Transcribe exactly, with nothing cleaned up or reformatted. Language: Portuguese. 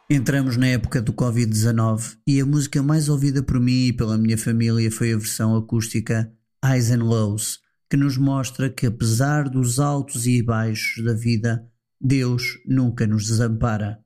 Entramos na época do covid dezanove e a música mais ouvida por mim e pela minha família foi a versão acústica Highs and Lows, que nos mostra que apesar dos altos e baixos da vida, Deus nunca nos desampara.